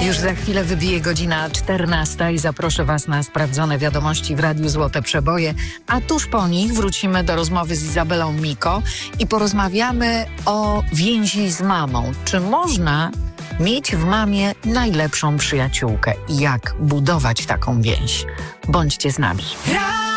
Już za chwilę wybije godzina 14 i zaproszę Was na sprawdzone wiadomości w Radiu Złote Przeboje, a tuż po nich wrócimy do rozmowy z Izabelą Miko i porozmawiamy o więzi z mamą. Czy można mieć w mamie najlepszą przyjaciółkę i jak budować taką więź? Bądźcie z nami.